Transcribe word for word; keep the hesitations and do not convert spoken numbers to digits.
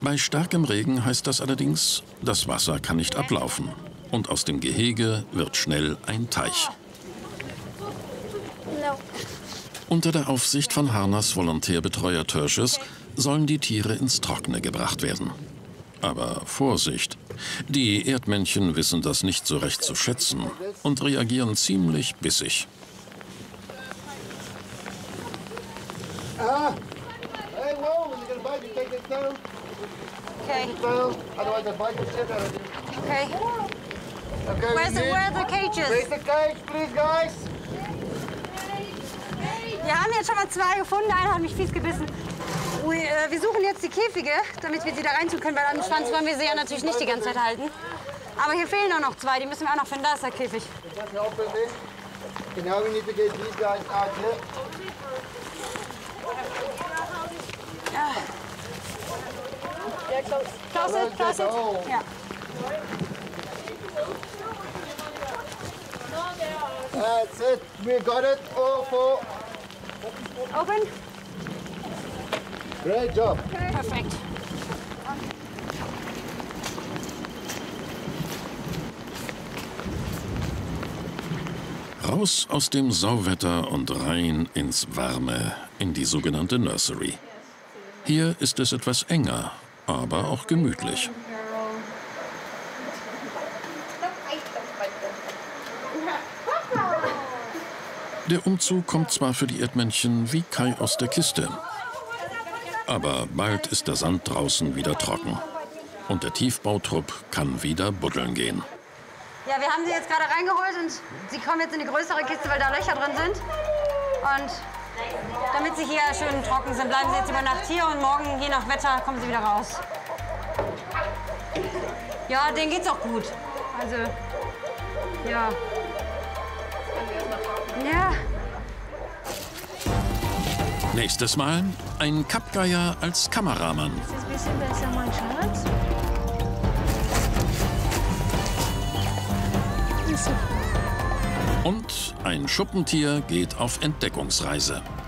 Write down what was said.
Bei starkem Regen heißt das allerdings, das Wasser kann nicht ablaufen. Und aus dem Gehege wird schnell ein Teich. Unter der Aufsicht von Harnas Volontärbetreuer Tertius sollen die Tiere ins Trockene gebracht werden. Aber Vorsicht, die Erdmännchen wissen das nicht so recht zu schätzen und reagieren ziemlich bissig. Ah. Hey, whoa, you're gonna bite, you take this down. Okay. Otherwise, I'll bite the shit out of you. Okay. Okay, Where's the, where are the cages? raise the cage, please, guys. Wir haben jetzt schon mal zwei gefunden. Einer hat mich fies gebissen. Wir suchen jetzt die Käfige, damit wir sie da reintun können, weil an den Schwanz wollen wir sie ja natürlich nicht die ganze Zeit halten. Aber hier fehlen auch noch zwei, die müssen wir auch noch finden. Da ist der Käfig. Now we need to get these guys out here. Ja. Close it, close it. Ja. That's it. We got it. All four. Open. Great job. Perfekt. Raus aus dem Sauwetter und rein ins Warme, in die sogenannte Nursery. Hier ist es etwas enger, aber auch gemütlich. Der Umzug kommt zwar für die Erdmännchen wie Kai aus der Kiste, aber bald ist der Sand draußen wieder trocken und der Tiefbautrupp kann wieder buddeln gehen. Ja, wir haben sie jetzt gerade reingeholt und sie kommen jetzt in die größere Kiste, weil da Löcher drin sind. Und damit sie hier schön trocken sind, bleiben sie jetzt über Nacht hier und morgen, je nach Wetter, kommen sie wieder raus. Ja, denen geht's auch gut. Also, ja. Ja. Nächstes Mal ein Kappgeier als Kameramann. Ist das ein bisschen besser, mein Schatz? Und ein Schuppentier geht auf Entdeckungsreise.